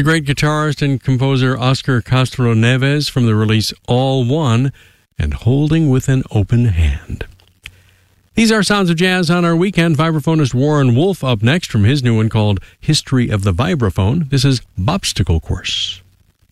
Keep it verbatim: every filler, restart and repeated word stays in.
the great guitarist and composer Oscar Castro Neves from the release All One and Holding with an Open Hand. These are Sounds of Jazz on our weekend. Vibraphonist Warren Wolf up next from his new one called History of the Vibraphone. This is Bobstacle Course.